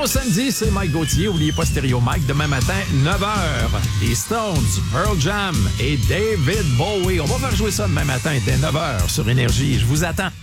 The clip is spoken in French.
Bon samedi, c'est Mike Gauthier. N'oubliez pas Stéréo Mike demain matin, 9h. Les Stones, Pearl Jam et David Bowie. On va faire jouer ça demain matin dès 9h sur Énergie. Je vous attends.